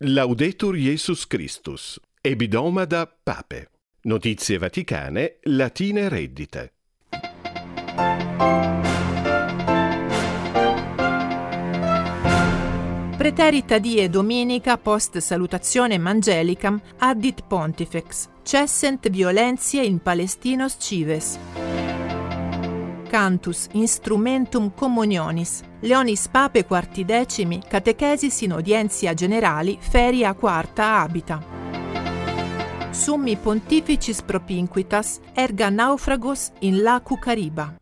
Laudetur Jesus Christus. Ebidomada Pape. Notizie vaticane, latine reddite. Preterita die Dominica post salutationem angelicam addit Pontifex, cessent violentiae in Palestinos cives. Cantus instrumentum communionis, Leonis Pape XIV, catechesis in audientia generali, feria quarta habita. Summi pontificis propinquitas, erga naufragos in lacu Cariba.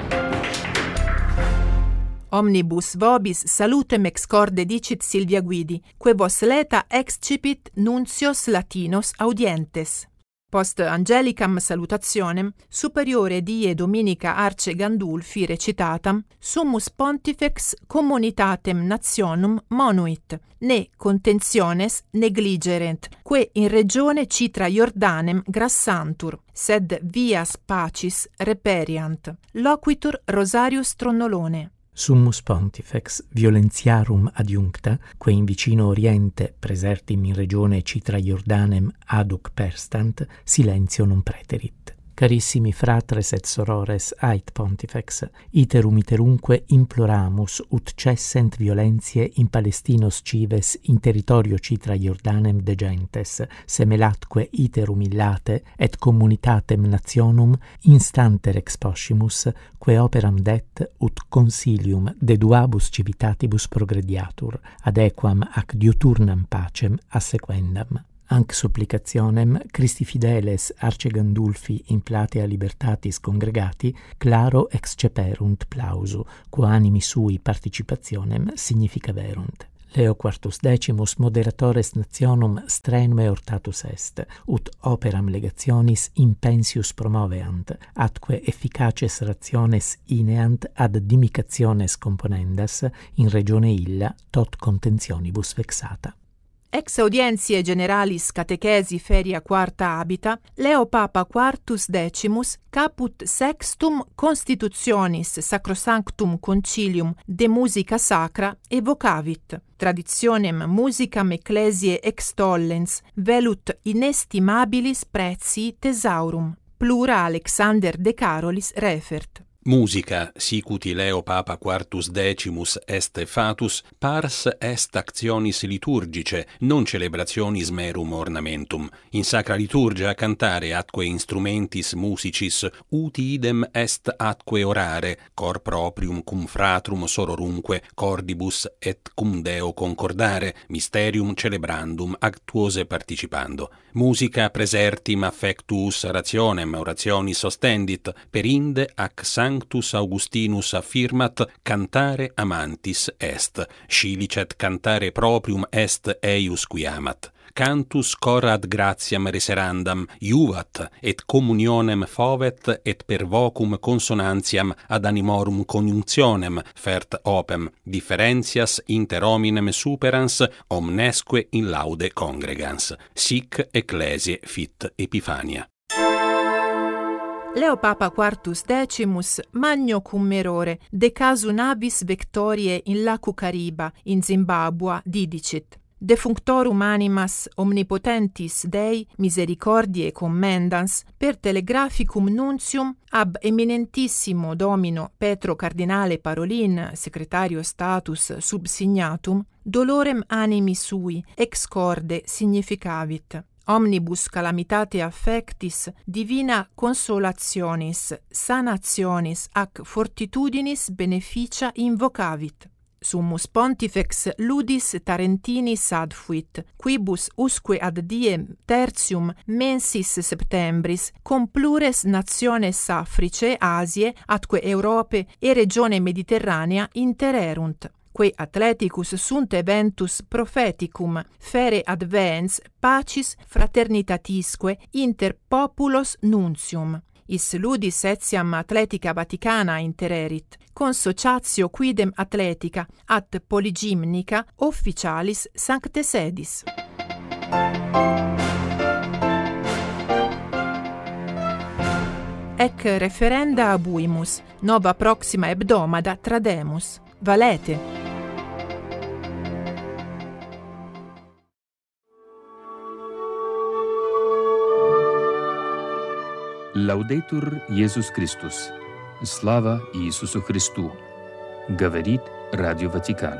Omnibus vobis salutem ex corde dicit Silvia Guidi, que vos leta excipit nuncios latinos audientes. Post angelicam salutationem, superiore die Dominica Arce Gandulfi recitatam, summus pontifex communitatem nationum monuit, ne contentiones negligerent, que in regione Citra Iordanem grassantur, sed vias pacis reperiant. Loquitur Rosarius Tronnolone. Summus Pontifex violentiarum adjuncta, que in vicino Oriente presertim in regione Citra Iordanem aduc perstant, silentio non preterit. Carissimi fratres et sorores ait Pontifex, iterumque imploramus ut cessent violentiae in Palestinos cives in territorio Citra Iordanem de gentes, semelatque iterum illate et communitatem nationum instanter exposcimus, que operam det ut consilium de duabus civitatibus progrediatur, adequam ac diuturnam pacem assequendam. Anc supplicationem Christi fideles Arce Gandulfi in platea libertatis congregati claro exceperunt plausu, quo animi sui participationem significaverunt. Leo XIV moderatores nationum strenue ortatus est, ut operam legationis impensius promoveant, atque efficaces rationes ineant ad dimicationes componendas in regione illa tot contentionibus vexata. Ex audientiae generalis catechesi feria quarta habita, Leo Papa Quartus Decimus caput sextum constitutionis Sacrosanctum Concilium de musica sacra evocavit. Traditionem musicam ecclesiae extollens, velut inestimabilis prezii thesaurum. Plura Alexander de Carolis refert. Musica, sic uti Leo Papa Quartus Decimus est fatus, pars est actionis liturgice, non celebrationis merum ornamentum. In sacra liturgia cantare atque instrumentis musicis uti idem est atque orare, cor proprium cum fratrum sororumque cordibus et cum Deo concordare, mysterium celebrandum actuose participando. Musica presertim affectus rationem orationis ostendit, perinde ac Sanctus Augustinus affirmat cantare amantis est, scilicet cantare proprium est eius qui amat. Cantus cor ad gratiam reserandam iuvat, et communionem fovet, et per vocum consonantiam ad animorum coniunctionem fert opem, differentias inter hominem superans, omnesque in laude congregans. Sic ecclesiae fit Epifania. Leo Papa Quartus Decimus magno cum errore de casu navis vectoriae in lacu Cariba in Zimbabua didicit. Defunctorum animas omnipotentis Dei misericordiae commendans per telegraphicum nuntium ab eminentissimo Domino Petro Cardinale Parolin, secretario status subsignatum, dolorem animi sui ex corde significavit. Omnibus calamitate affectis divina consolationis, sanationis ac fortitudinis beneficia invocavit. Summus Pontifex ludis Tarentinis adfuit, quibus usque ad diem tertium mensis septembris com plures nationes Africe, Asie, atque Europe e regione Mediterranea intererunt. Que atleticus sunt eventus propheticum fere advens pacis fraternitatisque inter populos nuntium. Is ludis etiam atletica Vaticana intererit, consociatio quidem atletica at polygymnica officialis sancte sedis. Ec referenda abuimus, nova proxima hebdomada trademus. Valete! Лаудейтур Иисус Христос. Слава Иисусу Христу. Говорит Радио Ватикан.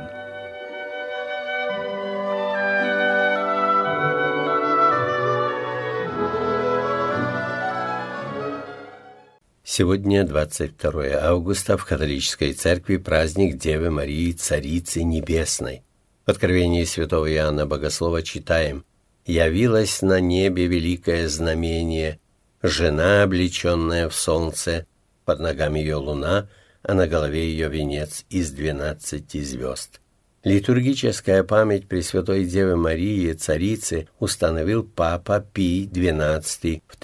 Сегодня 22 августа в католической церкви праздник Девы Марии, Царицы Небесной. В Откровении святого Иоанна Богослова читаем: «Явилось на небе великое знамение, жена, облеченная в солнце, под ногами ее луна, а на голове ее венец из 12 звезд». Литургическая память Пресвятой Девы Марии, Царицы, установил Папа Пий XII в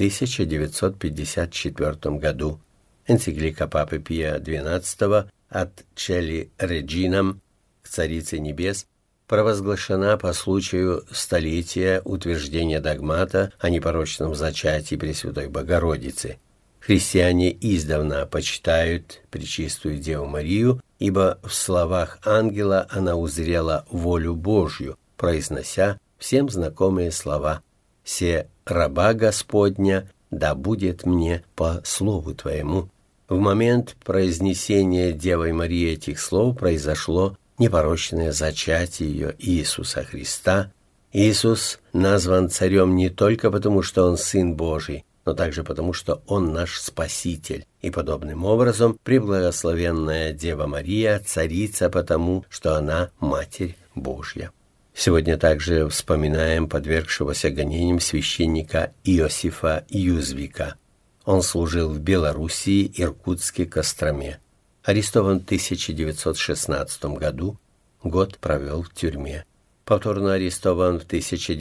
1954 году. Энциклика Папы Пия XII «Ad Celi Reginam» к Царице Небес провозглашена по случаю столетия утверждения догмата о непорочном зачатии Пресвятой Богородицы. Христиане издавна почитают Пречистую Деву Марию, ибо в словах ангела она узрела волю Божью, произнося всем знакомые слова: «Се раба Господня, да будет мне по слову Твоему». В момент произнесения Девой Марии этих слов произошло непорочное зачатие ее Иисуса Христа. Иисус назван царем не только потому, что Он Сын Божий, но также потому, что Он наш Спаситель. И подобным образом преблагословенная Дева Мария царица потому, что она Матерь Божья. Сегодня также вспоминаем подвергшегося гонениям священника Иосифа Юзвика. Он служил в Белоруссии, Иркутске, Костроме. Арестован в 1916 году, год провел в тюрьме. Повторно арестован в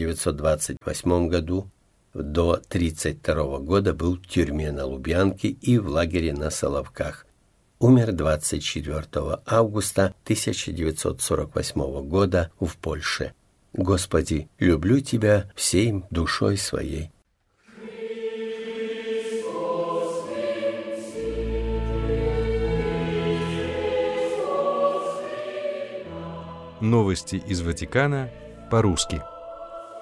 1928 году, до 1932 года был в тюрьме на Лубянке и в лагере на Соловках. Умер 24 августа 1948 года в Польше. Господи, люблю Тебя всей душой своей. Новости из Ватикана по-русски.